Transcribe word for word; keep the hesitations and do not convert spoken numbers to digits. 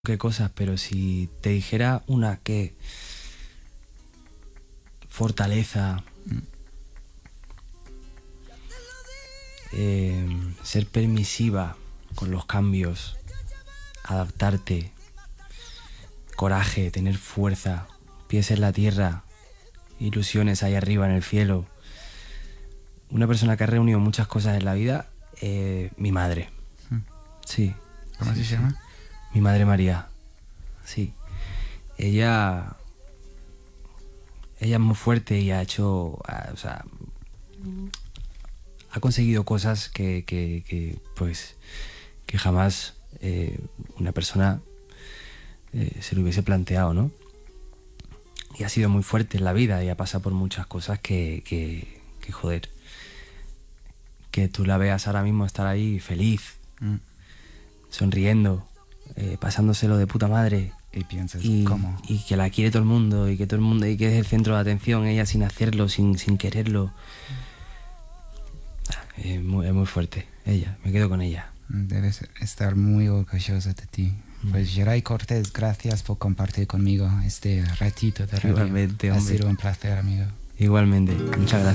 qué cosas, pero si te dijera una que fortaleza, mm. eh, ser permisiva con los cambios, adaptarte, coraje, tener fuerza, pies en la tierra, ilusiones ahí arriba en el cielo. Una persona que ha reunido muchas cosas en la vida, eh, mi madre. Sí. ¿Cómo sí, se llama? Sí. Mi madre María. Sí. Ella... Ella es muy fuerte y ha hecho... O sea... Ha conseguido cosas que, que, que pues... Que jamás eh, una persona eh, se lo hubiese planteado, ¿no? Y ha sido muy fuerte en la vida y ha pasado por muchas cosas que... Que, que joder... Que tú la veas ahora mismo estar ahí feliz, mm. sonriendo, eh, pasándoselo de puta madre. Y piensas, y, ¿cómo? Y que la quiere todo el mundo, y que todo el mundo, y que es el centro de atención, ella sin hacerlo, sin, sin quererlo. Es muy, es muy fuerte, ella, me quedo con ella. Debes estar muy orgullosa de ti. Mm. Pues Geray Cortés, gracias por compartir conmigo este ratito de radio. Igualmente, hombre. Ha sido un placer, amigo. Igualmente, muchas gracias.